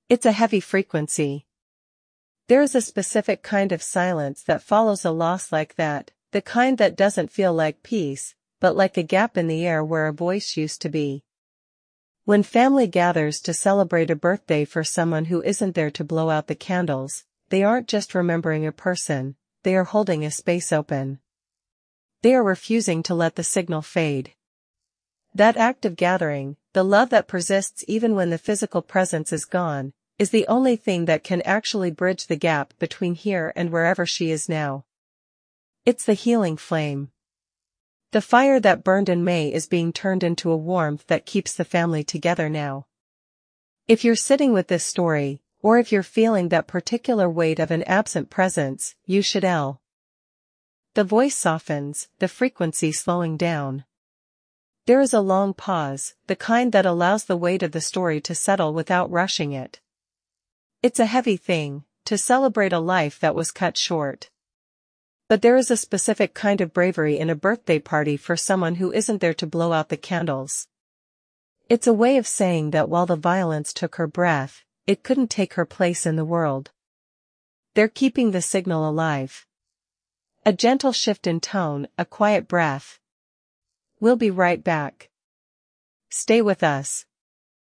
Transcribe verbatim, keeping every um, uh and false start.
It's a heavy frequency. There is a specific kind of silence that follows a loss like that, the kind that doesn't feel like peace, but like a gap in the air where a voice used to be. When family gathers to celebrate a birthday for someone who isn't there to blow out the candles, they aren't just remembering a person, they are holding a space open. They are refusing to let the signal fade. That act of gathering, the love that persists even when the physical presence is gone, is the only thing that can actually bridge the gap between here and wherever she is now. It's the healing flame. The fire that burned in May is being turned into a warmth that keeps the family together now. If you're sitting with this story, or if you're feeling that particular weight of an absent presence, you should L. The voice softens, the frequency slowing down. There is a long pause, the kind that allows the weight of the story to settle without rushing it. It's a heavy thing, to celebrate a life that was cut short. But there is a specific kind of bravery in a birthday party for someone who isn't there to blow out the candles. It's a way of saying that while the violence took her breath, it couldn't take her place in the world. They're keeping the signal alive. A gentle shift in tone, a quiet breath. We'll be right back. Stay with us.